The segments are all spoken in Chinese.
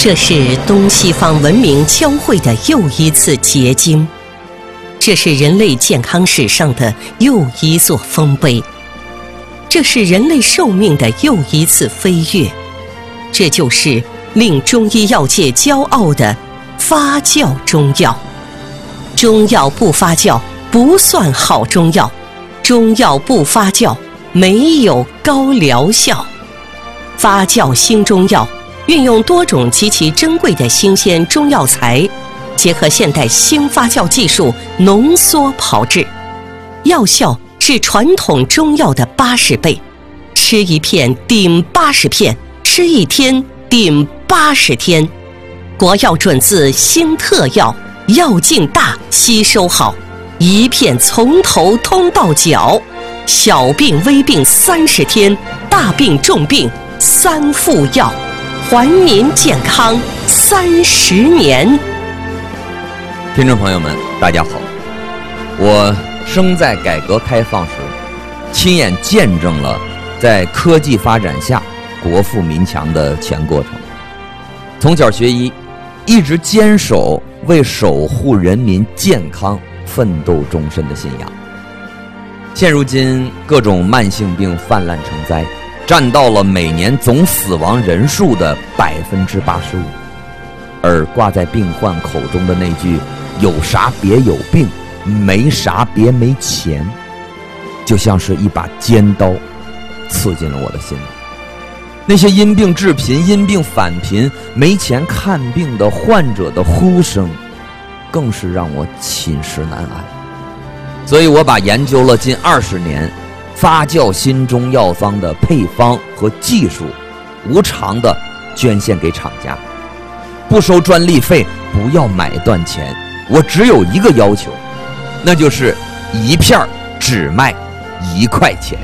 这是东西方文明交汇的又一次结晶，这是人类健康史上的又一座丰碑，这是人类寿命的又一次飞跃，这就是令中医药界骄傲的发酵中药。中药不发酵不算好中药，中药不发酵没有高疗效。发酵新中药运用多种极其珍贵的新鲜中药材，结合现代新发酵技术浓缩炮制，药效是传统中药的80倍，吃一片顶80片，吃一天顶80天。国药准字新特药，药劲大，吸收好，一片从头通到脚，小病微病30天，大病重病3副药，还您健康30年。 听众朋友们大家好，我生在改革开放时，亲眼见证了在科技发展下国富民强的全过程。从小学医，一直坚守为守护人民健康奋斗终身的信仰。现如今各种慢性病泛滥成灾，占到了每年总死亡人数的85%，而挂在病患口中的那句有啥别有病，没啥别没钱，就像是一把尖刀刺进了我的心里。那些因病致贫、因病返贫、没钱看病的患者的呼声，更是让我寝食难安。所以我把研究了近20年发酵新中药方的配方和技术无偿的捐献给厂家，不收专利费，不要买断钱。我只有一个要求，那就是一片只卖1块钱。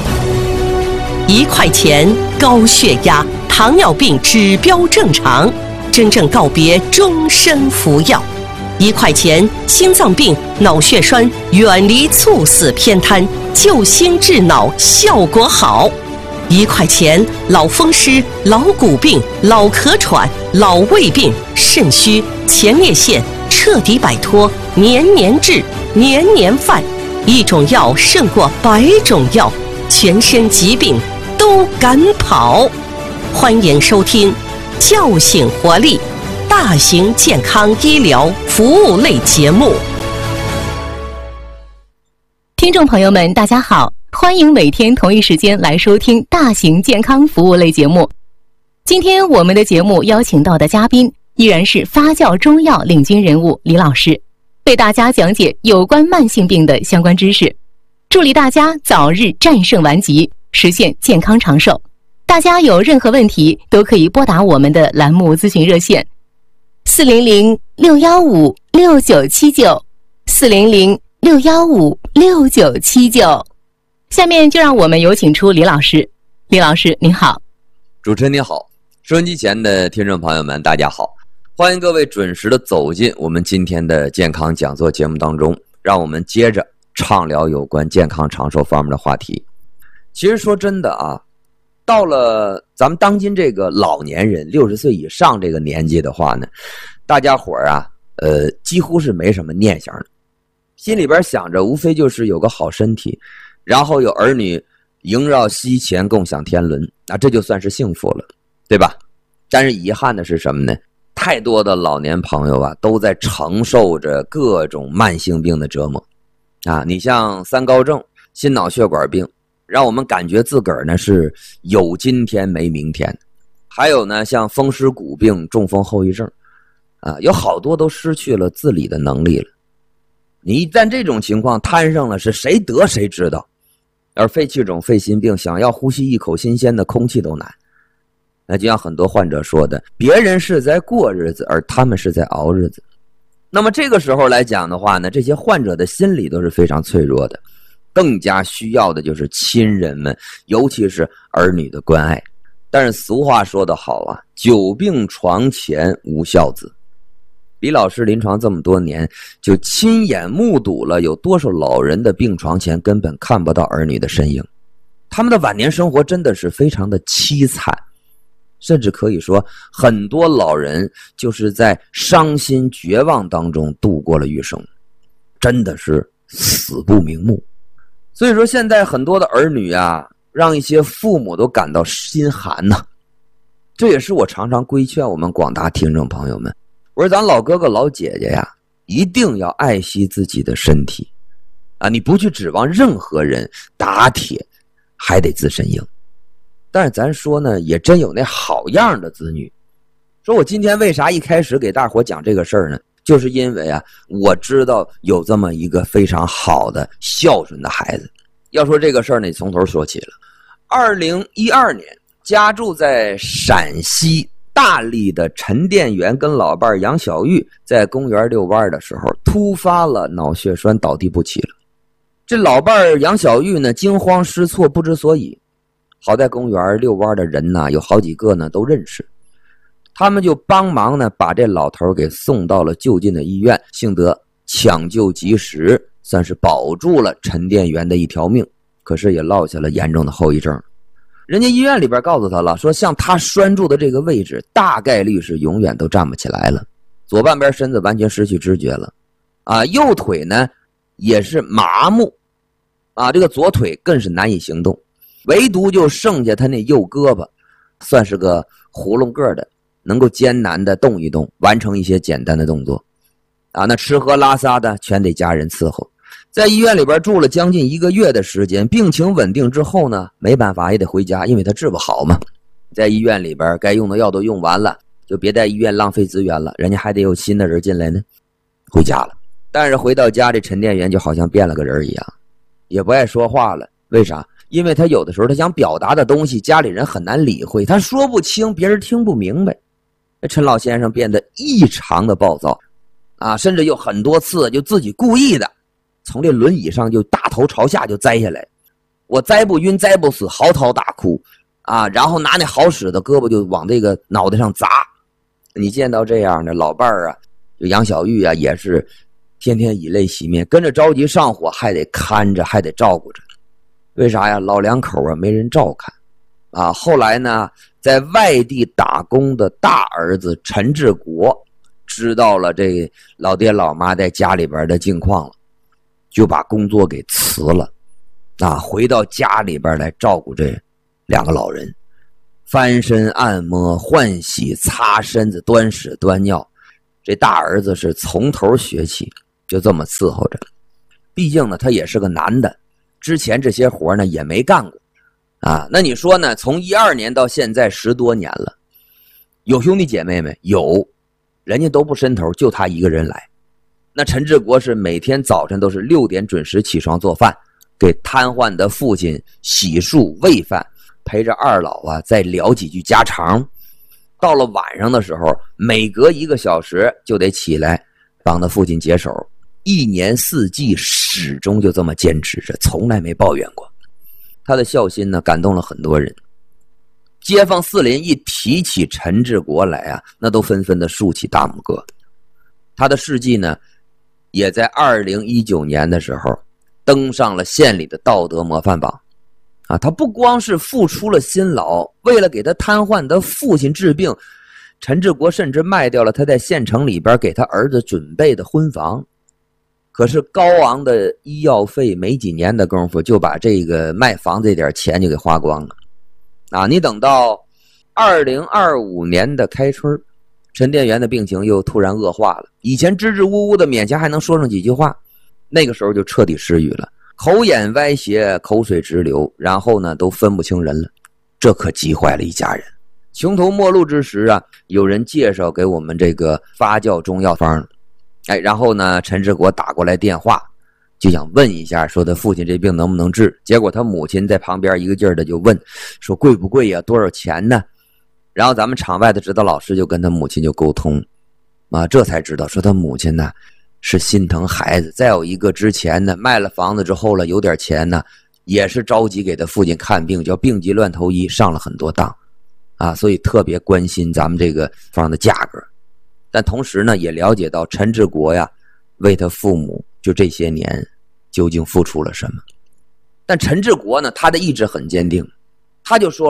1块钱，高血压、糖尿病指标正常，真正告别终身服药。1块钱，心脏病、脑血栓远离猝死偏瘫，救心治脑效果好。1块钱，老风湿、老骨病、老咳喘、老胃病、肾虚、前列腺彻底摆脱，年年治，年年犯。一种药胜过100种药，全身疾病都敢跑。欢迎收听叫醒活力大型健康医疗服务类节目。 听众朋友们大家好，欢迎每天同一时间来收听大型健康服务类节目。今天我们的节目邀请到的嘉宾依然是发酵中药领军人物李老师，为大家讲解有关慢性病的相关知识，助力大家早日战胜顽疾，实现健康长寿。大家有任何问题都可以拨打我们的栏目咨询热线400-615-6979 400-615-6979。下面就让我们有请出李老师。李老师您好。 主持人您好，收音机前的听众朋友们大家好，欢迎各位准时的走进我们今天的健康讲座节目当中，让我们接着畅聊有关健康长寿方面的话题。其实说真的啊，到了咱们当今这个老年人60岁以上这个年纪的话呢，大家伙儿啊几乎是没什么念想的，心里边想着无非就是有个好身体，然后有儿女萦绕膝前共享天伦，那这就算是幸福了，对吧？但是遗憾的是什么呢？太多的老年朋友啊都在承受着各种慢性病的折磨啊！你像三高症、心脑血管病，让我们感觉自个儿呢是有今天没明天。还有呢，像风湿骨病、中风后遗症啊，有好多都失去了自理的能力了。你一旦这种情况摊上了，是谁得谁知道。而肺气肿、肺心病，想要呼吸一口新鲜的空气都难。那就像很多患者说的，别人是在过日子，而他们是在熬日子。那么这个时候来讲的话呢，这些患者的心理都是非常脆弱的，更加需要的就是亲人们，尤其是儿女的关爱。但是俗话说得好啊，久病床前无孝子。李老师临床这么多年，就亲眼目睹了有多少老人的病床前根本看不到儿女的身影，他们的晚年生活真的是非常的凄惨。 甚至可以说很多老人就是在伤心绝望当中度过了余生，真的是死不瞑目。所以说现在很多的儿女啊，让一些父母都感到心寒呐。这也是我常常规劝我们广大听众朋友们，我说咱老哥哥老姐姐呀，一定要爱惜自己的身体啊！你不去指望任何人，打铁还得自身硬。但是咱说呢，也真有那好样的子女。说我今天为啥一开始给大伙讲这个事儿呢？就是因为啊，我知道有这么一个非常好的孝顺的孩子。要说这个事儿呢，从头说起了。2012年，家住在陕西大荔的陈殿元跟老伴杨小玉在公园遛弯的时候，突发了脑血栓，倒地不起了。这老伴杨小玉呢，惊慌失措，不知所以。好在公园遛弯的人呢，有好几个呢都认识，他们就帮忙呢，把这老头给送到了就近的医院，幸得抢救及时，算是保住了陈殿元的一条命，可是也落下了严重的后遗症。人家医院里边告诉他了，说像他拴住的这个位置，大概率是永远都站不起来了，左半边身子完全失去知觉了，啊，右腿呢也是麻木，啊，这个左腿更是难以行动，唯独就剩下他那右胳膊，算是个囫囵个的，能够艰难的动一动，完成一些简单的动作，啊，那吃喝拉撒的全得家人伺候。在医院里边住了将近1个月的时间，病情稳定之后呢，没办法也得回家，因为他治不好嘛。在医院里边该用的药都用完了，就别在医院浪费资源了，人家还得有新的人进来呢。回家了，但是回到家，这陈殿元就好像变了个人一样，也不爱说话了。为啥？因为他有的时候他想表达的东西，家里人很难理会，他说不清，别人听不明白。陈老先生变得异常的暴躁，啊，甚至有很多次就自己故意的从这轮椅上就大头朝下就栽下来，我栽不晕栽不死，嚎啕大哭啊，然后拿那好使的胳膊就往这个脑袋上砸。你见到这样的老伴儿啊，就杨小玉啊，也是天天以泪洗面，跟着着急上火，还得看着，还得照顾着。为啥呀？老两口啊没人照看啊。后来呢，在外地打工的大儿子陈志国知道了这老爹老妈在家里边的境况了，就把工作给辞了，啊，回到家里边来照顾这2个老人，翻身按摩换洗擦身子端屎端尿，这大儿子是从头学起，就这么伺候着。毕竟呢他也是个男的，之前这些活呢也没干过啊。那你说呢，从12年到现在10多年了，有兄弟姐妹没？有，人家都不伸头，就他一个人来。那陈志国是每天早晨都是6点准时起床做饭，给瘫痪的父亲洗漱喂饭，陪着二老啊再聊几句家常。到了晚上的时候，每隔1个小时就得起来帮他父亲解手，一年4季始终就这么坚持着，从来没抱怨过。他的孝心呢感动了很多人，街坊四邻一提起陈志国来啊，那都纷纷的竖起大拇哥。他的事迹呢也在2019年的时候登上了县里的道德模范榜啊！他不光是付出了辛劳，为了给他瘫痪的父亲治病，陈志国甚至卖掉了他在县城里边给他儿子准备的婚房。可是高昂的医药费没几年的功夫就把这个卖房这点钱就给花光了啊！你等到2025年的开春，陈殿元的病情又突然恶化了，以前支支吾吾的勉强还能说上几句话，那个时候就彻底失语了，口眼歪斜，口水直流，然后呢都分不清人了。这可急坏了一家人。穷途末路之时啊，有人介绍给我们这个发酵中药方，然后呢陈志国打过来电话，就想问一下说他父亲这病能不能治。结果他母亲在旁边一个劲儿的就问说贵不贵呀，多少钱呢？然后咱们场外的指导老师就跟他母亲就沟通啊，这才知道说他母亲呢是心疼孩子，再有一个之前呢卖了房子之后了有点钱呢，也是着急给他父亲看病，叫病急乱投医，上了很多当啊，所以特别关心咱们这个方的价格。但同时呢也了解到陈志国呀为他父母就这些年究竟付出了什么。但陈志国呢他的意志很坚定，他就说了，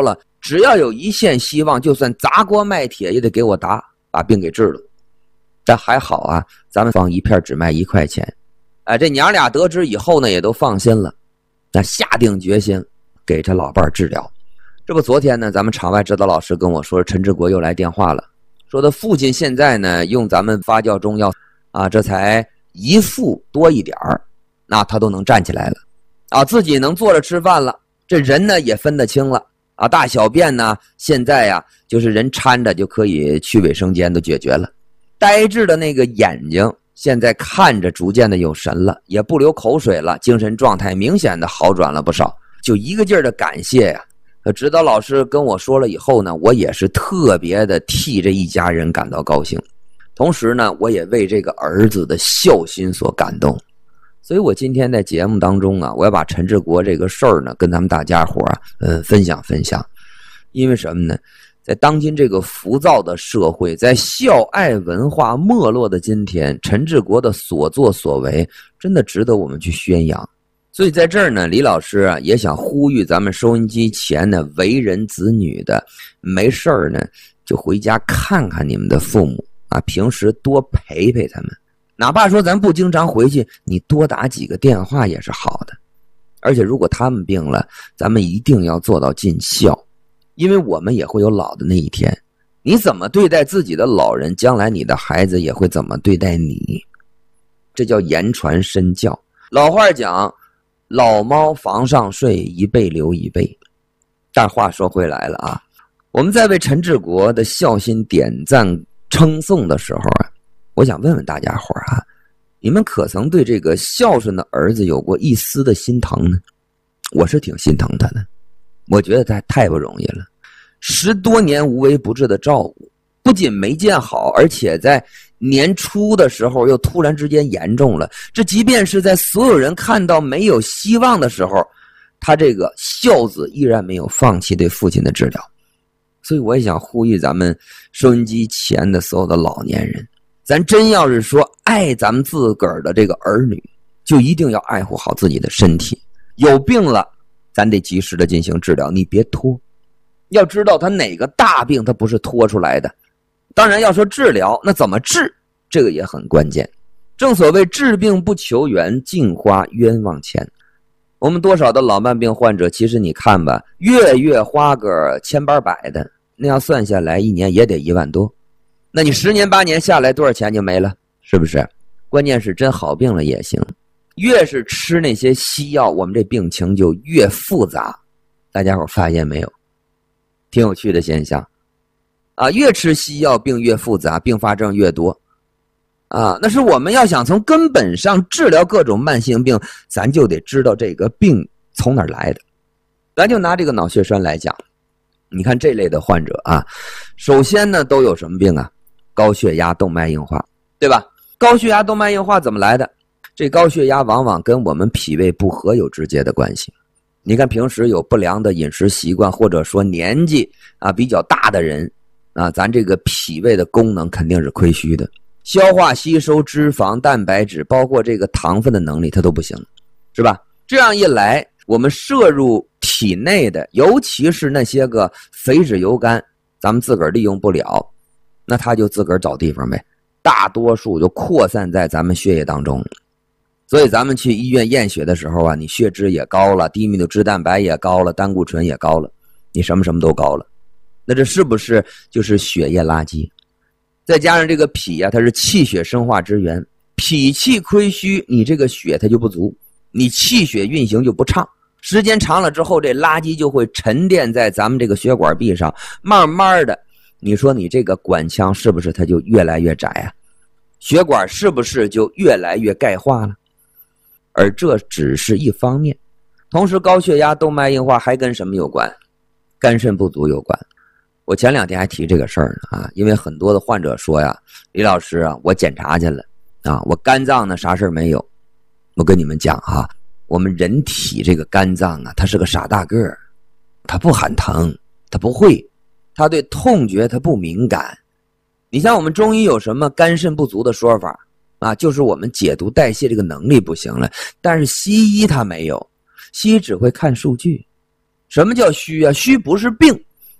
只要有一线希望，就算砸锅卖铁也得给我打，把病给治了。但还好啊，咱们方一片只卖1块钱。这娘俩得知以后呢，也都放心了，那下定决心给这老伴治疗。这不昨天呢，咱们场外指导老师跟我说，陈志国又来电话了，说他父亲现在呢用咱们发酵中药这才1副多一点儿，那他都能站起来了自己能坐着吃饭了，这人呢也分得清了大小便呢现在就是人搀着就可以去卫生间都解决了。呆滞的那个眼睛现在看着逐渐的有神了，也不流口水了，精神状态明显的好转了不少，就一个劲儿的感谢指导老师跟我说了以后呢，我也是特别的替这一家人感到高兴，同时呢我也为这个儿子的孝心所感动。所以我今天在节目当中我要把陈志国这个事儿呢跟咱们大家伙分享分享。因为什么呢，在当今这个浮躁的社会，在孝爱文化没落的今天，陈志国的所作所为真的值得我们去宣扬。所以在这儿呢，李老师也想呼吁咱们收音机前的为人子女的，没事儿呢就回家看看你们的父母平时多陪陪他们，哪怕说咱不经常回去，你多打几个电话也是好的。而且如果他们病了，咱们一定要做到尽孝，因为我们也会有老的那一天。你怎么对待自己的老人，将来你的孩子也会怎么对待你，这叫言传身教。老话讲，老猫房上睡，一辈留一辈。但话说回来了我们在为陈志国的孝心点赞称颂的时候我想问问大家伙你们可曾对这个孝顺的儿子有过一丝的心疼呢？我是挺心疼他的，我觉得他太不容易了，10多年无微不至的照顾，不仅没见好，而且在年初的时候又突然之间严重了。这即便是在所有人看到没有希望的时候，他这个孝子依然没有放弃对父亲的治疗。所以我也想呼吁咱们收音机前的所有的老年人，咱真要是说爱咱们自个儿的这个儿女，就一定要爱护好自己的身体，有病了咱得及时的进行治疗，你别拖。要知道他哪个大病他不是拖出来的。当然要说治疗，那怎么治，这个也很关键。正所谓治病不求源，净花冤枉钱。我们多少的老慢病患者，其实你看吧，月花个千八百的，那要算下来一年也得1万多。那你10年8年下来多少钱就没了，是不是？关键是真好病了也行，越是吃那些西药，我们这病情就越复杂。大家伙发现没有？挺有趣的现象越吃西药病越复杂，并发症越多那是我们要想从根本上治疗各种慢性病，咱就得知道这个病从哪儿来的。咱就拿这个脑血栓来讲，你看这类的患者首先呢都有什么病高血压、动脉硬化，对吧？高血压、动脉硬化怎么来的？这高血压往往跟我们脾胃不和有直接的关系。你看平时有不良的饮食习惯，或者说年纪比较大的人咱这个脾胃的功能肯定是亏虚的，消化吸收脂肪、蛋白质，包括这个糖分的能力它都不行，是吧？这样一来，我们摄入体内的，尤其是那些个肥脂油苷，咱们自个儿利用不了，那它就自个儿找地方呗，大多数就扩散在咱们血液当中。所以咱们去医院验血的时候你血脂也高了，低密度脂蛋白也高了，胆固醇也高了，你什么都高了。那这是不是就是血液垃圾？再加上这个脾它是气血生化之源，脾气亏虚，你这个血它就不足，你气血运行就不畅，时间长了之后，这垃圾就会沉淀在咱们这个血管壁上，慢慢的，你说你这个管腔是不是它就越来越窄血管是不是就越来越钙化了？而这只是一方面，同时高血压、动脉硬化还跟什么有关？肝肾不足有关。我前2天还提这个事儿呢因为很多的患者说李老师我检查去了我肝脏呢啥事儿没有。我跟你们讲我们人体这个肝脏它是个傻大个儿，它不喊疼，它不会，它对痛觉它不敏感。你像我们中医有什么肝肾不足的说法就是我们解毒代谢这个能力不行了，但是西医它没有，西医只会看数据。什么叫虚虚不是病，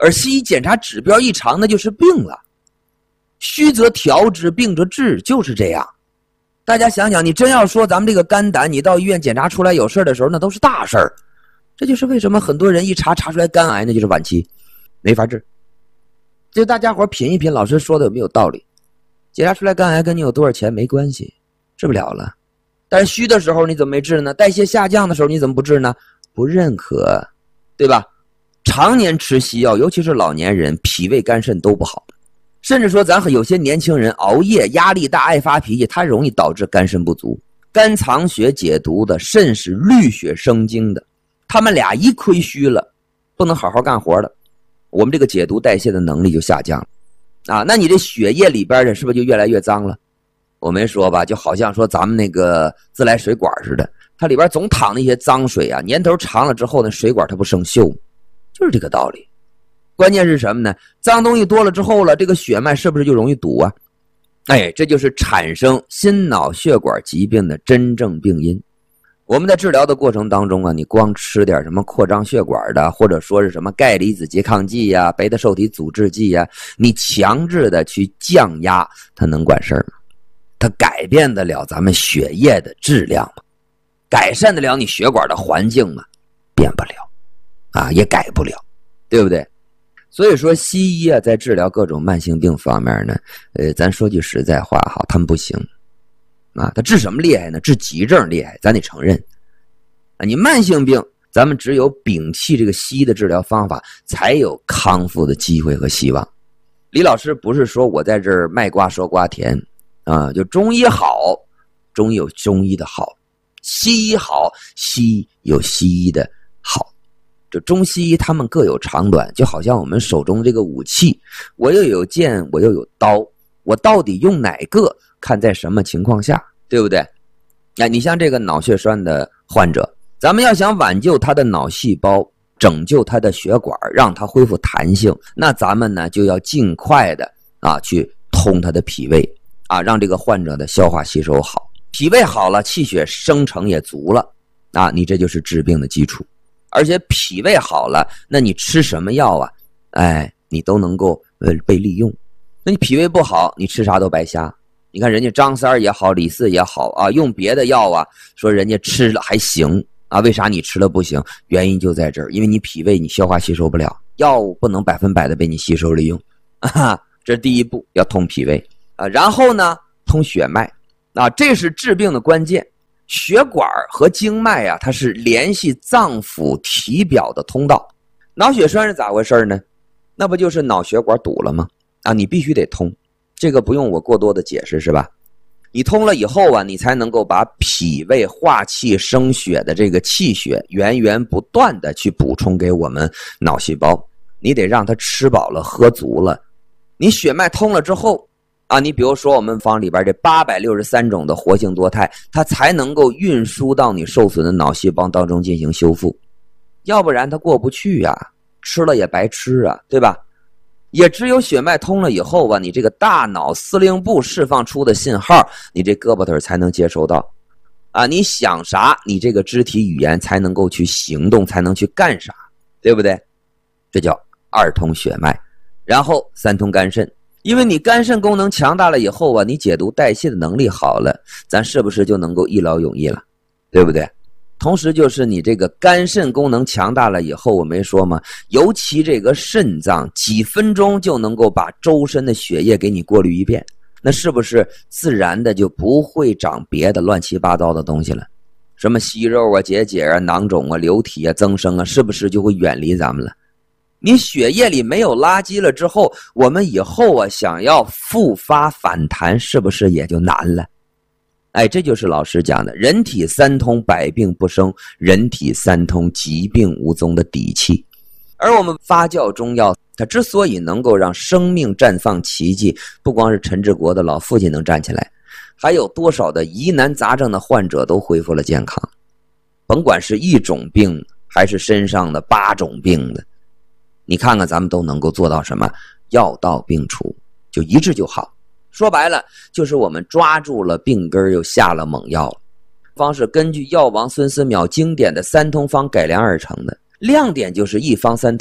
而西医检查指标异常，那就是病了。虚则调之，病则治，就是这样。大家想想，你真要说咱们这个肝胆，你到医院检查出来有事的时候，那都是大事儿。这就是为什么很多人一查出来肝癌，那就是晚期，没法治。就大家伙品一品，老师说的有没有道理？检查出来肝癌跟你有多少钱没关系，治不了了。但是虚的时候你怎么没治呢？代谢下降的时候你怎么不治呢？不认可，对吧？常年吃西药，尤其是老年人，脾胃肝肾都不好。甚至说咱有些年轻人熬夜压力大爱发脾气，它容易导致肝肾不足。肝藏血解毒的，肾是滤血生精的，他们俩一亏虚了，不能好好干活了，我们这个解毒代谢的能力就下降了啊。那你这血液里边的是不是就越来越脏了？我没说吧，就好像说咱们那个自来水管似的，它里边总淌那些脏水啊，年头长了之后呢，水管它不生锈，就是这个道理。关键是什么呢？脏东西多了之后了，这个血脉是不是就容易堵啊？哎，这就是产生心脑血管疾病的真正病因。我们在治疗的过程当中啊，你光吃点什么扩张血管的，或者说是什么钙离子拮抗剂呀、贝塔受体阻滞剂呀，你强制的去降压，它能管事儿吗？它改变得了咱们血液的质量吗？改善得了你血管的环境吗？变不了啊，也改不了，对不对？所以说西医啊，在治疗各种慢性病方面呢，咱说句实在话哈，他们不行啊。他治什么厉害呢？治急症厉害，咱得承认啊。你慢性病，咱们只有摒弃这个西医的治疗方法，才有康复的机会和希望。李老师不是说我在这儿卖瓜说瓜甜啊，就中医好，中医有中医的好，西医好，西医有西医的好。就中西医他们各有长短，就好像我们手中这个武器，我又有剑，我又有刀，我到底用哪个，看在什么情况下，对不对？你像这个脑血栓的患者，咱们要想挽救他的脑细胞，拯救他的血管，让他恢复弹性，那咱们呢就要尽快的去通他的脾胃啊，让这个患者的消化吸收好，脾胃好了，气血生成也足了啊，你这就是治病的基础。而且脾胃好了，那你吃什么药啊？你都能够被利用。那你脾胃不好，你吃啥都白瞎。你看人家张三也好，李四也好啊，用别的药啊，说人家吃了还行啊，为啥你吃了不行？原因就在这儿，因为你脾胃你消化吸收不了，药物不能100%的被你吸收利用啊。这是第一步，要通脾胃啊，然后呢，通血脉啊，这是治病的关键。血管和经脉啊，它是联系脏腑体表的通道。脑血栓是咋回事呢？那不就是脑血管堵了吗？啊，你必须得通，这个不用我过多的解释，是吧？你通了以后啊，你才能够把脾胃化气生血的这个气血源源不断的去补充给我们脑细胞。你得让它吃饱了喝足了。你血脉通了之后啊，你比如说我们方里边这863种的活性多肽，它才能够运输到你受损的脑细胞当中进行修复，要不然它过不去啊，吃了也白吃啊，对吧？也只有血脉通了以后啊，你这个大脑司令部释放出的信号，你这胳膊腿才能接收到啊，你想啥，你这个肢体语言才能够去行动，才能去干啥，对不对？这叫2通血脉，然后3通肝肾。因为你肝肾功能强大了以后啊，你解毒代谢的能力好了，咱是不是就能够一劳永逸了，对不对？同时就是你这个肝肾功能强大了以后，我没说吗？尤其这个肾脏几分钟就能够把周身的血液给你过滤一遍，那是不是自然的就不会长别的乱七八糟的东西了？什么息肉啊、结节啊、囊肿啊、瘤体啊、增生啊，是不是就会远离咱们了？你血液里没有垃圾了之后，我们以后啊想要复发反弹，是不是也就难了？这就是老师讲的人体3通百病不生，人体3通疾病无踪的底气。而我们发酵中药，它之所以能够让生命绽放奇迹，不光是陈志国的老父亲能站起来，还有多少的疑难杂症的患者都恢复了健康。甭管是1种病还是身上的8种病的，你看看咱们都能够做到什么？药到病除，就一治就好。说白了，就是我们抓住了病根，又下了猛药了。方是根据药王孙思邈经典的3通方改良而成的，亮点就是一方3通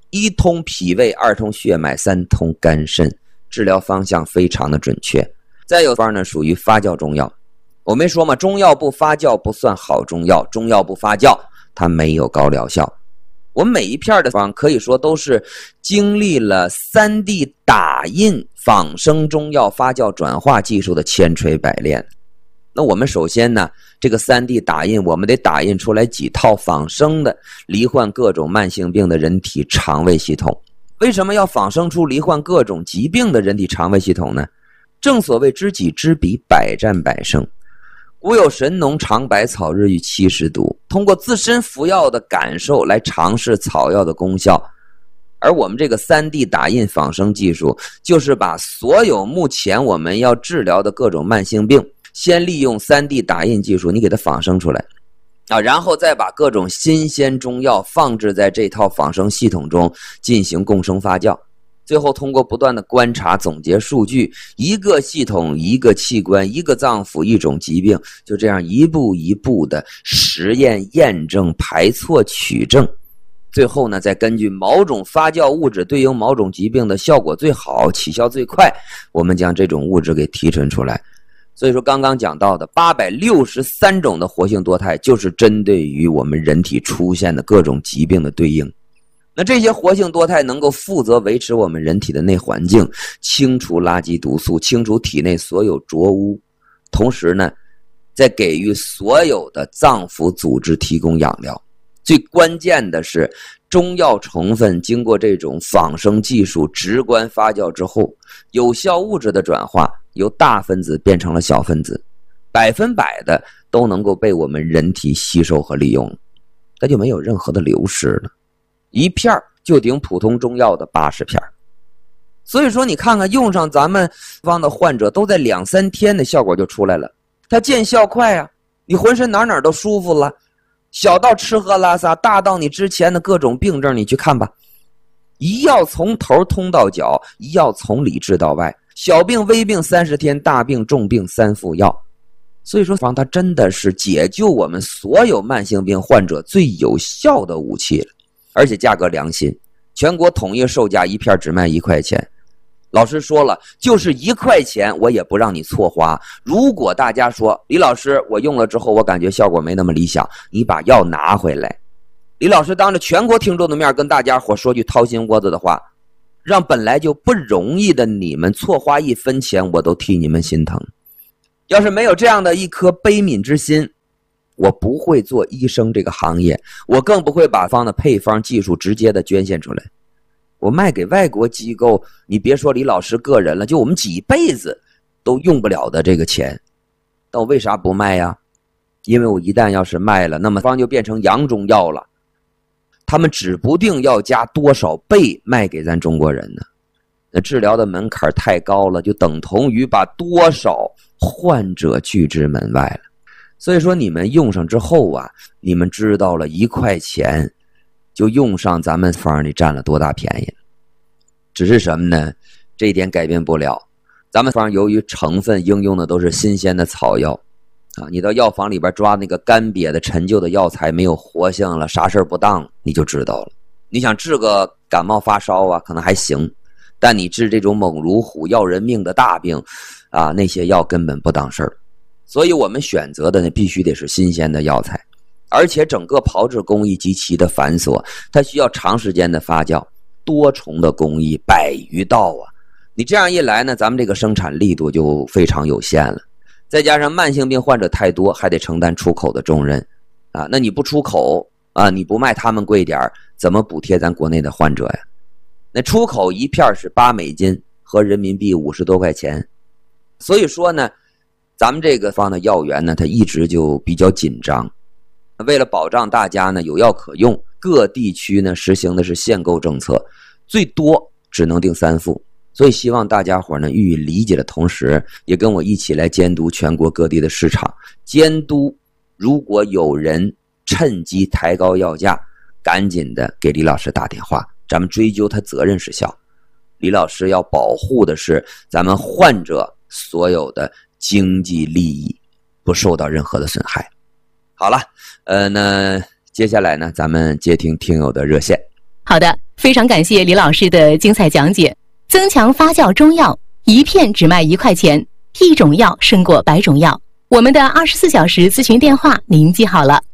一通脾胃，2通血脉，3通肝肾，治疗方向非常的准确。再有方呢属于发酵中药，我没说嘛，中药不发酵不算好中药，中药不发酵它没有高疗效。我每一片的方可以说都是经历了3D 打印仿生中药发酵转化技术的千锤百炼。那我们首先呢，这个3D 打印我们得打印出来几套仿生的罹患各种慢性病的人体肠胃系统。为什么要仿生出罹患各种疾病的人体肠胃系统呢？正所谓知己知彼，百战百胜。古有神农尝百草，日遇70毒，通过自身服药的感受来尝试草药的功效。而我们这个3D 打印仿生技术，就是把所有目前我们要治疗的各种慢性病，先利用3D 打印技术你给它仿生出来然后再把各种新鲜中药放置在这套仿生系统中进行共生发酵，最后通过不断的观察总结数据，一个系统一个器官一个脏腑一种疾病，就这样一步一步的实验验证排错取证，最后呢再根据某种发酵物质对应某种疾病的效果最好起效最快，我们将这种物质给提纯出来。所以说刚刚讲到的863种的活性多肽就是针对于我们人体出现的各种疾病的对应。那这些活性多肽能够负责维持我们人体的内环境，清除垃圾毒素，清除体内所有浊污，同时呢再给予所有的脏腑组织提供养料。最关键的是中药成分经过这种仿生技术直观发酵之后，有效物质的转化由大分子变成了小分子，100%的都能够被我们人体吸收和利用，它就没有任何的流失了，一片就顶普通中药的80片。所以说你看看用上咱们方的患者都在2-3天的效果就出来了，它见效快啊，你浑身哪都舒服了，小到吃喝拉撒，大到你之前的各种病症你去看吧，一药从头通到脚，一药从里治到外，小病微病30天，大病重病3副药。所以说方它真的是解救我们所有慢性病患者最有效的武器了，而且价格良心，全国统一售价一片只卖1块钱。老师说了，就是1块钱我也不让你错花。如果大家说李老师我用了之后我感觉效果没那么理想，你把药拿回来，李老师当着全国听众的面跟大家伙说句掏心窝子的话，让本来就不容易的你们错花1分钱我都替你们心疼。要是没有这样的一颗悲悯之心，我不会做医生这个行业，我更不会把方的配方技术直接的捐献出来。我卖给外国机构，你别说李老师个人了，就我们几辈子都用不了的这个钱，但我为啥不卖呀？因为我一旦要是卖了，那么方就变成洋中药了，他们指不定要加多少倍卖给咱中国人呢。那治疗的门槛太高了，就等同于把多少患者拒之门外了。所以说你们用上之后啊，你们知道了1块钱就用上咱们方里占了多大便宜。只是什么呢？这一点改变不了，咱们方由于成分应用的都是新鲜的草药你到药房里边抓那个干瘪的陈旧的药材，没有活性了，啥事不当你就知道了。你想治个感冒发烧可能还行，但你治这种猛如虎要人命的大病那些药根本不当事儿。所以我们选择的呢必须得是新鲜的药材，而且整个炮制工艺极其的繁琐，它需要长时间的发酵，多重的工艺100余道你这样一来呢，咱们这个生产力度就非常有限了。再加上慢性病患者太多，还得承担出口的重任那你不出口你不卖他们贵点，怎么补贴咱国内的患者呀？那出口一片是8美金，合人民币50多块钱。所以说呢，咱们这个方的药源呢，它一直就比较紧张。为了保障大家呢有药可用，各地区呢实行的是限购政策，最多只能订3副。所以希望大家伙呢予以理解的同时，也跟我一起来监督全国各地的市场，监督如果有人趁机抬高药价，赶紧的给李老师打电话，咱们追究他责任是效。李老师要保护的是咱们患者所有的经济利益，不受到任何的损害。好了，那接下来呢，咱们接听听友的热线。 好的，非常感谢李老师的精彩讲解。增强发酵中药，一片只卖1块钱，一种药胜过100种药。我们的24小时咨询电话您记好了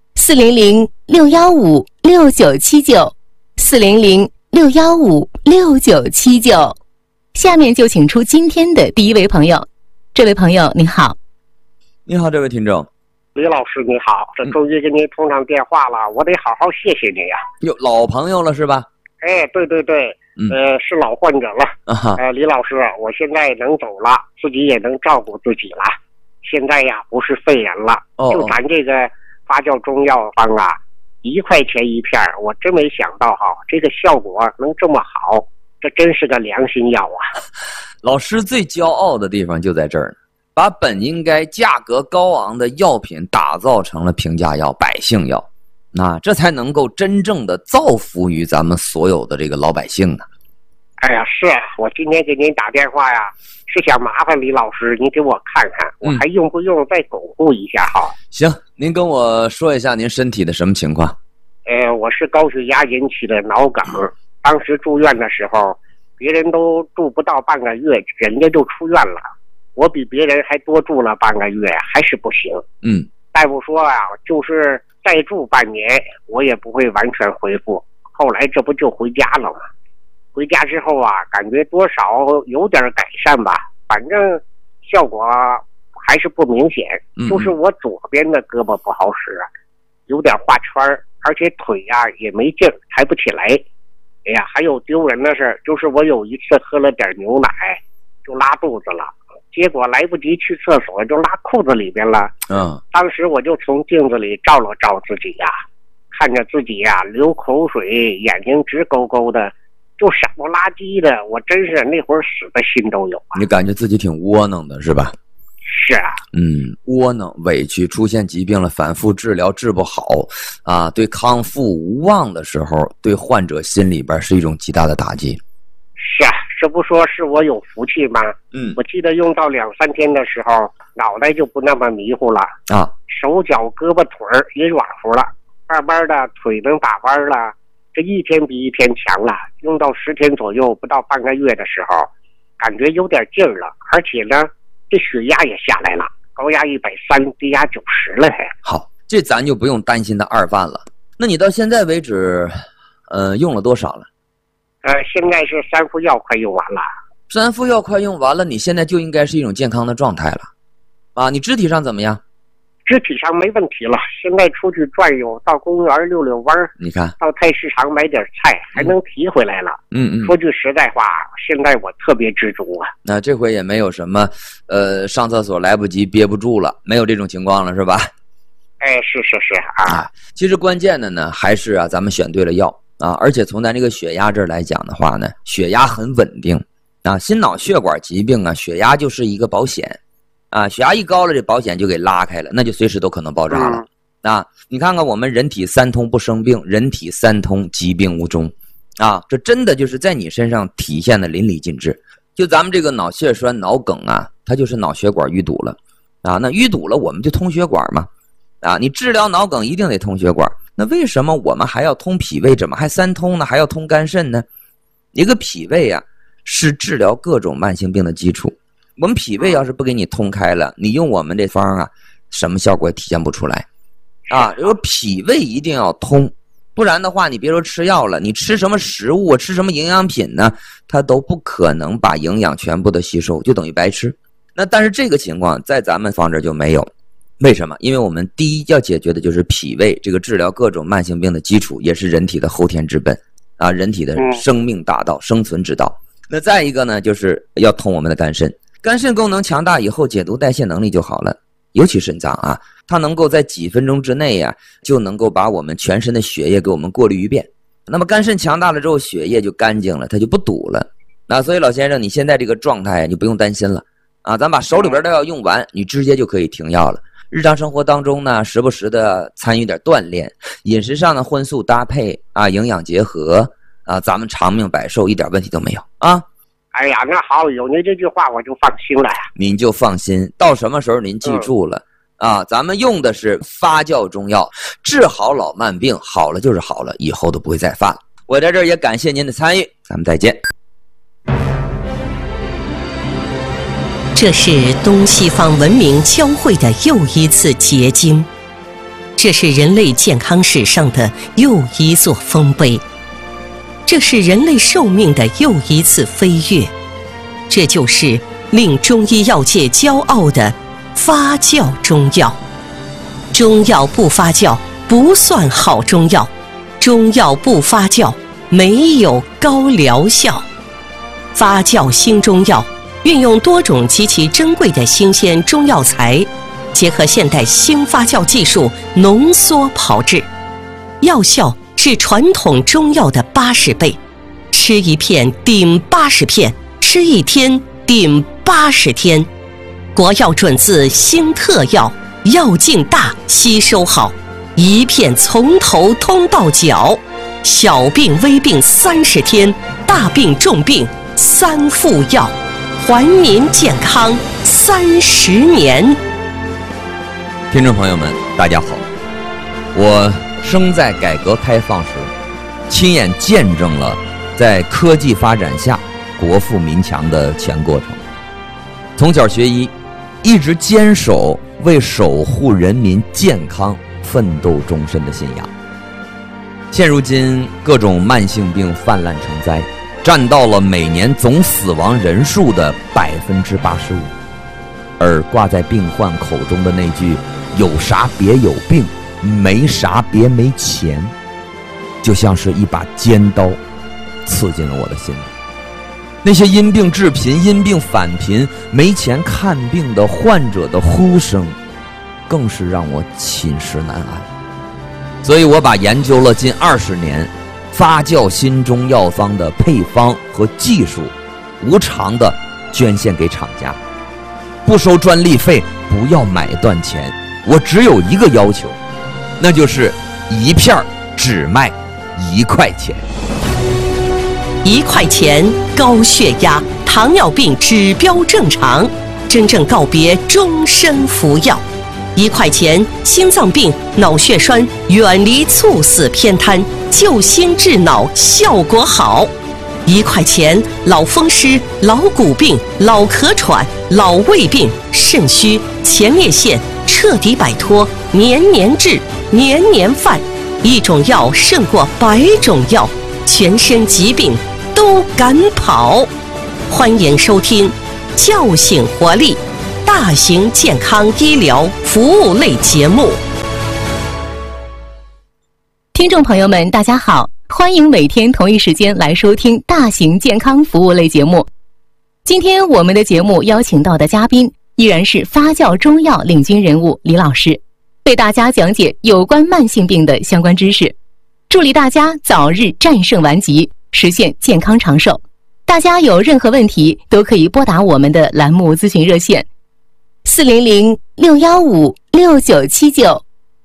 ，400-615-6979，400-615-6979。下面就请出今天的第一位朋友。这位朋友您好。 你好，这位听众。 李老师你好，这终于跟您通上电话了，我得好好谢谢你呀。 哟，老朋友了是吧？ 哎，对对对，是老患者了。李老师，我现在能走了，自己也能照顾自己了。现在呀，不是肺炎了，就咱这个发酵中药方啊，1块钱一片，我真没想到哈，这个效果能这么好，这真是个良心药啊！ 老师最骄傲的地方就在这儿，把本应该价格高昂的药品打造成了平价药、百姓药，那这才能够真正的造福于咱们所有的这个老百姓呢。 哎呀，是啊，我今天给您打电话呀，是想麻烦李老师，您给我看看，我还用不用再巩固一下哈？ 行，您跟我说一下您身体的什么情况？ 我是高血压引起的脑梗，当时住院的时候，别人都住不到半个月，人家就出院了，我比别人还多住了半个月，还是不行。大夫说啊，就是再住半年，我也不会完全恢复。后来这不就回家了吗？回家之后啊，感觉多少有点改善吧，反正效果还是不明显。就是我左边的胳膊不好使，有点画圈，而且腿呀也没劲，抬不起来。哎呀，还有丢人的事，就是我有一次喝了点牛奶，就拉肚子了，结果来不及去厕所，就拉裤子里边了。当时我就从镜子里照了照自己呀，看着自己呀流口水，眼睛直勾勾的，就傻不拉几的，我真是那会儿死的心都有啊！ 你感觉自己挺窝囊的是吧？ 是啊。 窝囊、委屈，出现疾病了，反复治疗治不好啊，对康复无望的时候，对患者心里边是一种极大的打击。 是啊，这不说是我有福气吗？我记得用到2、3天的时候，脑袋就不那么迷糊了啊，手脚胳膊腿儿也软乎了，慢慢的腿能打弯了。这一天比一天强了，用到10天左右，不到半个月的时候，感觉有点劲儿了，而且呢，这血压也下来了，高压130，低压90了还。 好，这咱就不用担心的二犯了。那你到现在为止，用了多少了？ 现在是3副药快用完了。 3副药快用完了，你现在就应该是一种健康的状态了，啊，你肢体上怎么样？ 肢体上没问题了，现在出去转悠，到公园溜溜弯， 你看， 到菜市场买点菜，还能提回来了。说句实在话，现在我特别知足啊。 那这回也没有什么，上厕所来不及憋不住了，没有这种情况了是吧？ 是啊。 其实关键的呢，还是啊，咱们选对了药啊，而且从咱这个血压这儿来讲的话呢，血压很稳定啊，心脑血管疾病啊，血压就是一个保险。啊，血压一高了，这保险就给拉开了，那就随时都可能爆炸了。啊，你看看我们人体3通不生病，人体3通疾病无终，啊，这真的就是在你身上体现的淋漓尽致。就咱们这个脑血栓、脑梗啊，它就是脑血管淤堵了，啊，那淤堵了我们就通血管嘛，啊，你治疗脑梗一定得通血管，那为什么我们还要通脾胃？怎么还3通呢？还要通肝肾呢？一个脾胃啊，是治疗各种慢性病的基础。我们脾胃要是不给你通开了，你用我们这方啊，什么效果也体现不出来啊。就是脾胃一定要通，不然的话，你别说吃药了，你吃什么食物啊，吃什么营养品呢，它都不可能把营养全部的吸收，就等于白吃。那但是这个情况在咱们方这就没有，为什么？因为我们第一要解决的就是脾胃这个治疗各种慢性病的基础，也是人体的后天之本啊，人体的生命大道、生存之道。那再一个呢，就是要通我们的肝肾。肝肾功能强大以后，解毒代谢能力就好了，尤其肾脏啊，它能够在几分钟之内啊，就能够把我们全身的血液给我们过滤一遍。那么肝肾强大了之后，血液就干净了，它就不堵了。那所以老先生，你现在这个状态你不用担心了啊，咱把手里边的药用完，你直接就可以停药了。日常生活当中呢，时不时的参与点锻炼，饮食上的荤素搭配啊，营养结合啊，咱们长命百寿一点问题都没有啊。 哎呀，那好，有您这句话我就放心了呀。 您就放心，到什么时候您记住了啊？咱们用的是发酵中药，治好老慢病，好了就是好了，以后都不会再犯了。 我在这儿也感谢您的参与，咱们再见。 这是东西方文明交汇的又一次结晶，这是人类健康史上的又一座丰碑，这是人类寿命的又一次飞跃，这就是令中医药界骄傲的发酵中药。中药不发酵不算好中药，中药不发酵没有高疗效。发酵新中药运用多种极其珍贵的新鲜中药材，结合现代新发酵技术浓缩炮制，药效是传统中药的80倍，吃一片顶80片，吃一天顶80天。国药准字新特药，药劲大，吸收好，一片从头通到脚，小病微病30天，大病重病3副药，还您健康30年。 听众朋友们，大家好，我生在改革开放时，亲眼见证了在科技发展下国富民强的全过程。从小学医，一直坚守为守护人民健康奋斗终身的信仰。现如今各种慢性病泛滥成灾，占到了每年总死亡人数的85%，而挂在病患口中的那句有啥别有病，没啥别没钱，就像是一把尖刀刺进了我的心里。那些因病致贫、因病返贫、没钱看病的患者的呼声，更是让我寝食难安。所以我把研究了近20年发酵新中药方的配方和技术无偿的捐献给厂家，不收专利费，不要买断钱。我只有一个要求，那就是一片只卖1块钱。 1块钱，高血压、糖尿病指标正常，真正告别终身服药。1块钱，心脏病、脑血栓远离猝死偏瘫，救心治脑效果好。1块钱，老风湿、老骨病、老咳喘、老胃病、肾虚、前列腺彻底摆脱，年年治，年年犯。一种药胜过100种药，全身疾病都敢跑。欢迎收听叫醒活力大型健康医疗服务类节目。 听众朋友们大家好，欢迎每天同一时间来收听大型健康服务类节目。今天我们的节目邀请到的嘉宾依然是发酵中药领军人物李老师，为大家讲解有关慢性病的相关知识，助力大家早日战胜顽疾，实现健康长寿。大家有任何问题都可以拨打我们的栏目咨询热线400-615-6979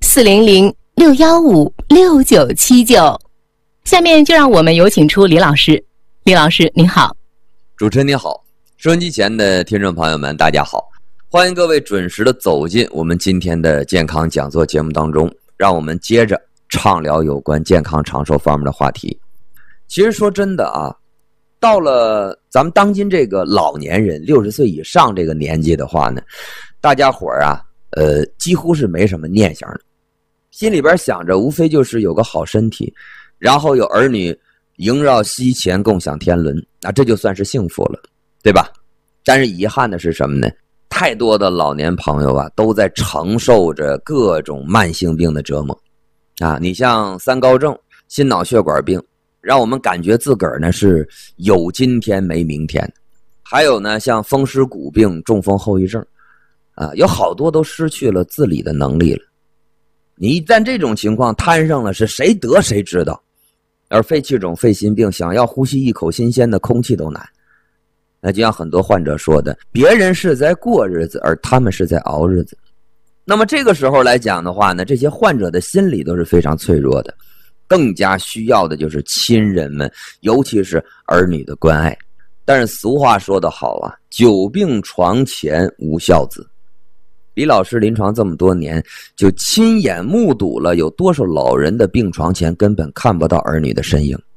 400-615-6979。下面就让我们有请出李老师。李老师您好。 主持人你好，收音机前的听众朋友们大家好，欢迎各位准时的走进我们今天的健康讲座节目当中，让我们接着畅聊有关健康长寿方面的话题。其实说真的啊，到了咱们当今这个老年人60岁以上这个年纪的话呢，大家伙儿啊几乎是没什么念想的，心里边想着无非就是有个好身体，然后有儿女萦绕膝前共享天伦，这就算是幸福了，对吧？但是遗憾的是什么呢？太多的老年朋友啊都在承受着各种慢性病的折磨啊！你像三高症、心脑血管病，让我们感觉自个儿呢是有今天没明天。还有呢，像风湿骨病、中风后遗症啊，有好多都失去了自理的能力了。你一旦这种情况摊上了，是谁得谁知道。而肺气肿、肺心病，想要呼吸一口新鲜的空气都难。那就像很多患者说的，别人是在过日子，而他们是在熬日子。那么这个时候来讲的话呢，这些患者的心理都是非常脆弱的，更加需要的就是亲人们，尤其是儿女的关爱。但是俗话说得好啊，久病床前无孝子。李老师临床这么多年，就亲眼目睹了有多少老人的病床前根本看不到儿女的身影。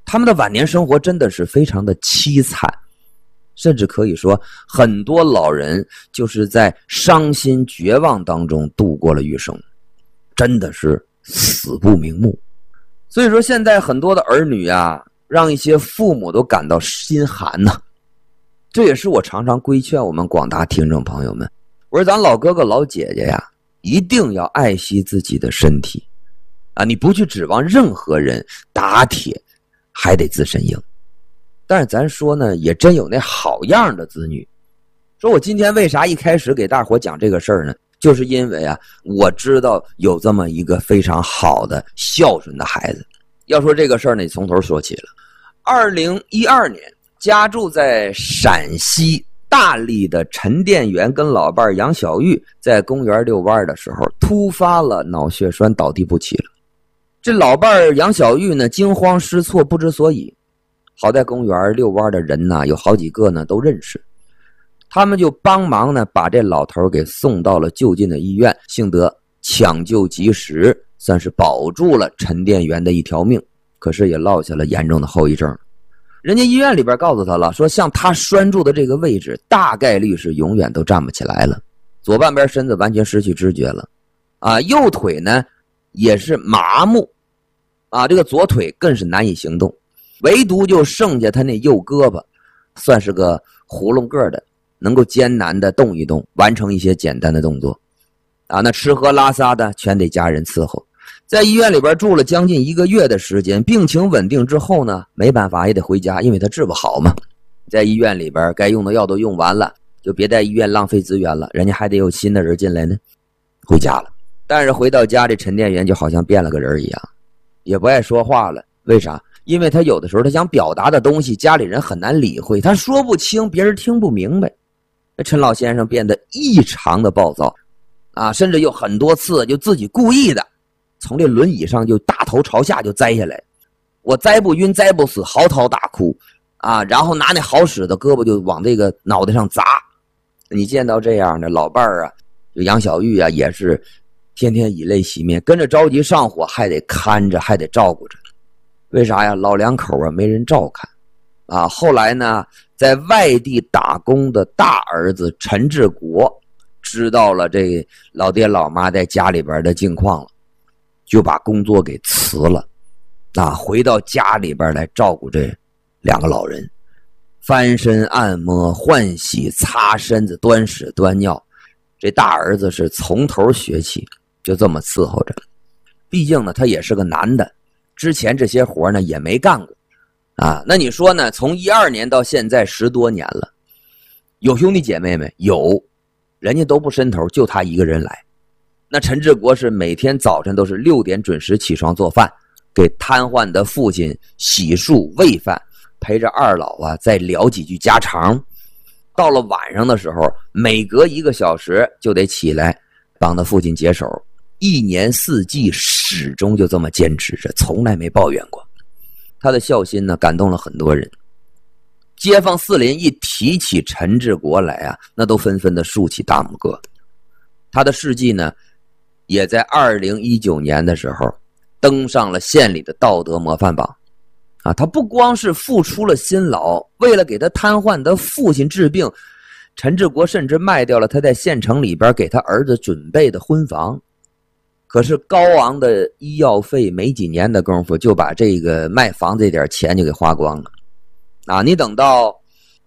他们的晚年生活真的是非常的凄惨，甚至可以说很多老人就是在伤心绝望当中度过了余生，真的是死不瞑目。所以说现在很多的儿女啊，让一些父母都感到心寒呐。这也是我常常规劝我们广大听众朋友们，我说咱老哥哥老姐姐呀，一定要爱惜自己的身体啊！你不去指望任何人，打铁还得自身硬。但是咱说呢，也真有那好样的子女。说我今天为啥一开始给大伙讲这个事儿呢？就是因为啊，我知道有这么一个非常好的孝顺的孩子。要说这个事儿呢，从头说起了。2012年，家住在陕西大荔的陈殿元跟老伴儿杨小玉在公园遛弯的时候，突发了脑血栓，倒地不起了。这老伴儿杨小玉呢，惊慌失措，不知所以。好在公园遛弯的人呢，有好几个呢都认识，他们就帮忙呢把这老头给送到了就近的医院，幸得抢救及时，算是保住了陈殿元的一条命，可是也落下了严重的后遗症。人家医院里边告诉他了，说像他拴住的这个位置，大概率是永远都站不起来了，左半边身子完全失去知觉了，啊，右腿呢也是麻木，啊，这个左腿更是难以行动，唯独就剩下他那右胳膊，算是个囫囵个的，能够艰难的动一动，完成一些简单的动作，啊，那吃喝拉撒的全得家人伺候。在医院里边住了将近1个月的时间，病情稳定之后呢，没办法也得回家，因为他治不好嘛。在医院里边该用的药都用完了，就别在医院浪费资源了，人家还得有新的人进来呢，回家了。但是回到家，这陈殿元就好像变了个人一样，也不爱说话了。为啥？因为他有的时候他想表达的东西，家里人很难理会，他说不清，别人听不明白。陈老先生变得异常的暴躁啊，甚至有很多次就自己故意的从这轮椅上就大头朝下就栽下来，我栽不晕栽不死，嚎啕大哭啊，然后拿那好使的胳膊就往这个脑袋上砸。你见到这样的老伴儿啊，就杨小玉啊，也是天天以泪洗面，跟着着急上火，还得看着，还得照顾着。为啥呀？老两口啊没人照看啊。后来呢，在外地打工的大儿子陈志国知道了这老爹老妈在家里边的境况了，就把工作给辞了啊，回到家里边来照顾这2个老人，翻身按摩换洗擦身子端屎端尿。这大儿子是从头学起，就这么伺候着。毕竟呢他也是个男的，之前这些活呢也没干过啊。那你说呢，从12年到现在10多年了，有兄弟姐妹没？有，人家都不伸头，就他一个人来。那陈志国是每天早晨都是6点准时起床做饭，给瘫痪的父亲洗漱喂饭，陪着二老啊再聊几句家常。到了晚上的时候，每隔1个小时就得起来帮他父亲解手，一年4季始终就这么坚持着，从来没抱怨过。他的孝心呢感动了很多人，街坊四邻一提起陈志国来啊，那都纷纷的竖起大拇哥。他的事迹呢也在2019年的时候登上了县里的道德模范榜啊。他不光是付出了辛劳，为了给他瘫痪的父亲治病，陈志国甚至卖掉了他在县城里边给他儿子准备的婚房。可是高昂的医药费没几年的功夫就把这个卖房这点钱就给花光了啊。你等到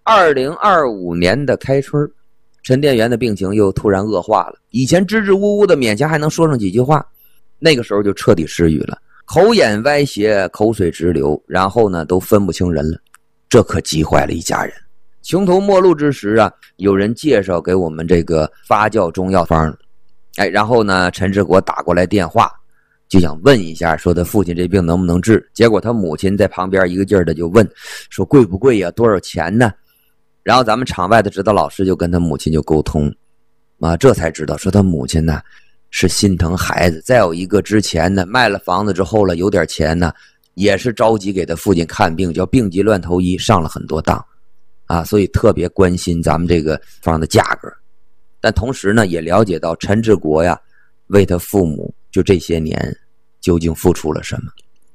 2025年的开春，陈殿元的病情又突然恶化了，以前支支吾吾的勉强还能说上几句话，那个时候就彻底失语了，口眼歪斜，口水直流，然后呢都分不清人了。这可急坏了一家人。穷途末路之时啊，有人介绍给我们这个发酵中药方，然后呢陈志国打过来电话，就想问一下说他父亲这病能不能治。结果他母亲在旁边一个劲儿的就问说贵不贵呀，多少钱呢？然后咱们场外的指导老师就跟他母亲就沟通啊，这才知道说他母亲呢是心疼孩子，再有一个之前呢卖了房子之后了有点钱呢，也是着急给他父亲看病，叫病急乱投医，上了很多当啊，所以特别关心咱们这个方的价格。但同时呢也了解到陈志国呀为他父母就这些年究竟付出了什么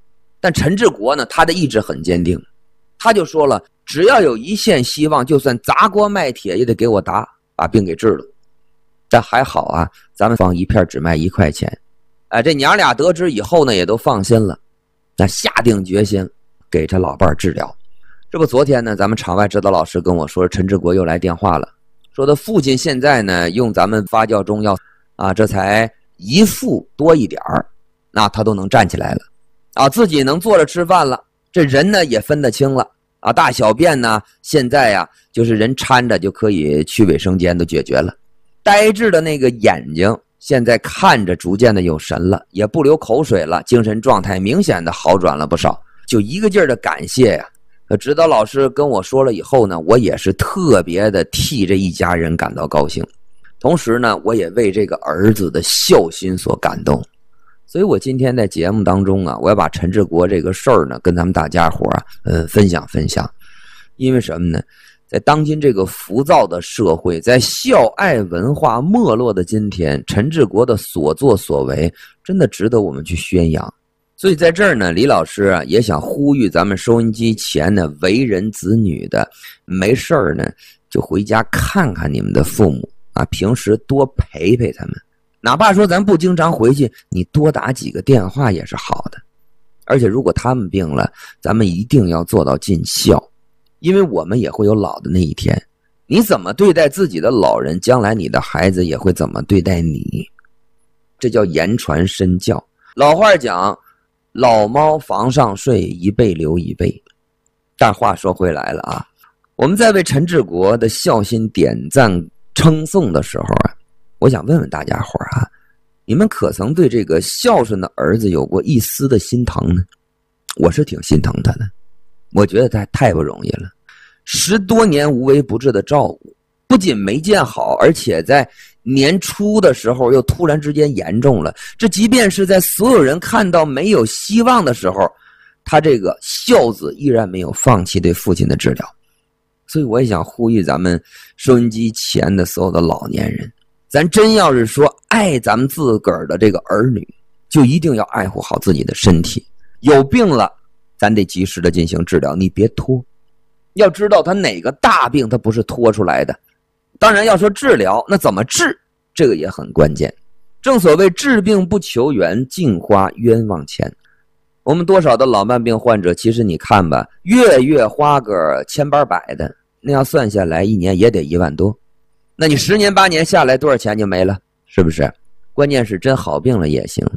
但陈志国呢，他的意志很坚定，他就说了，只要有一线希望，就算砸锅卖铁也得给我把病给治了。但还好啊，咱们方一片只卖1块钱。这娘俩得知以后呢，也都放心了，那下定决心给他老伴儿治疗。这不昨天呢，咱们场外指导老师跟我说，陈志国又来电话了，说他父亲现在呢用咱们发酵中药这才1副多一点儿，那他都能站起来了自己能坐着吃饭了，这人呢也分得清了大小便呢现在就是人搀着就可以去卫生间都解决了。呆滞的那个眼睛现在看着逐渐的有神了，也不流口水了，精神状态明显的好转了不少，就一个劲儿的感谢呀。指导老师跟我说了以后呢，我也是特别的替这一家人感到高兴，同时呢，我也为这个儿子的孝心所感动。所以我今天在节目当中我要把陈志国这个事儿呢跟咱们大家伙分享分享。因为什么呢？在当今这个浮躁的社会，在孝爱文化没落的今天，陈志国的所作所为真的值得我们去宣扬。所以在这儿呢，李老师也想呼吁咱们收音机前的为人子女的，没事儿呢就回家看看你们的父母平时多陪陪他们，哪怕说咱不经常回去，你多打几个电话也是好的。而且如果他们病了，咱们一定要做到尽孝，因为我们也会有老的那一天，你怎么对待自己的老人，将来你的孩子也会怎么对待你，这叫言传身教。老话讲，老猫房上睡，一辈留一辈。但话说回来了我们在为陈志国的孝心点赞称颂的时候我想问问大家伙你们可曾对这个孝顺的儿子有过一丝的心疼呢？我是挺心疼他的，我觉得他太不容易了，10多年无微不至的照顾，不仅没见好，而且在年初的时候又突然之间严重了。这即便是在所有人看到没有希望的时候，他这个孝子依然没有放弃对父亲的治疗。所以我也想呼吁咱们收音机前的所有的老年人，咱真要是说爱咱们自个儿的这个儿女，就一定要爱护好自己的身体，有病了咱得及时的进行治疗，你别拖。要知道他哪个大病他不是拖出来的。当然要说治疗，那怎么治，这个也很关键。正所谓治病不求源，净花冤枉钱。我们多少的老慢病患者，其实你看吧，月花个千八百的，那要算下来一年也得1万多，那你10年8年下来多少钱就没了，是不是？关键是真好病了也行，